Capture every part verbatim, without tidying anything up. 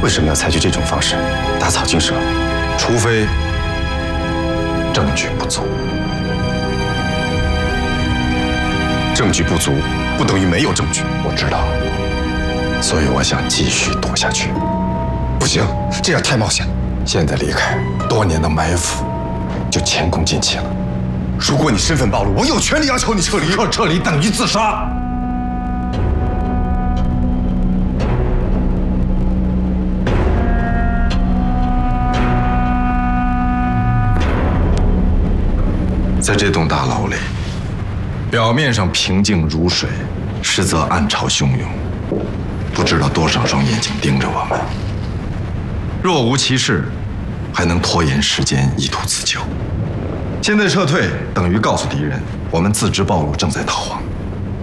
为什么要采取这种方式打草惊蛇？ 除非证据不足。 证据不足不等于没有证据。 我知道，所以我想继续躲下去。 不行，这样太冒险了。 现在离开，多年的埋伏就前功尽弃了。 如果你身份暴露，我有权利要求你撤离。 撤撤离等于自杀。在这栋大楼里，表面上平静如水，实则暗潮汹涌。不知道多少双眼睛盯着我们。若无其事，还能拖延时间，意图自救。现在撤退等于告诉敌人，我们自知暴露，正在逃亡。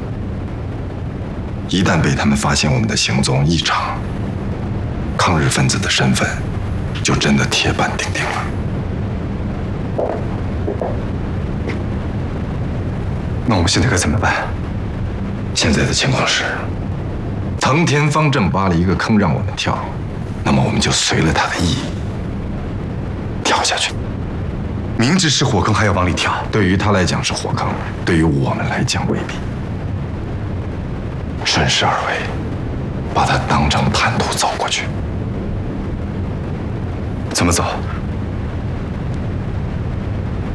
一旦被他们发现我们的行踪异常，抗日分子的身份就真的铁板钉钉了。 那我们现在该怎么办？ 现在的情况是，藤田方正挖了一个坑让我们跳，那么我们就随了他的意，跳下去。 明知是火坑还要往里跳， 对于他来讲是火坑，对于我们来讲未必。顺势而为，把它当成坦途走过去。 怎么走？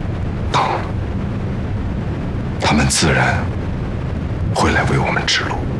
等，他们自然会来为我们指路。